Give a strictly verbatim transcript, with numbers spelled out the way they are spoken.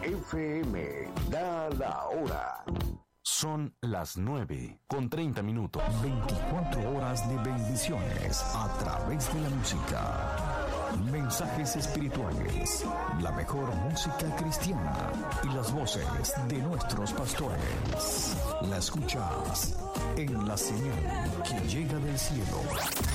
F M da la hora. Son las nueve con treinta minutos. veinticuatro horas de bendiciones a través de la música. Mensajes espirituales, la mejor música cristiana y las voces de nuestros pastores. La escuchas en la señal que llega del cielo.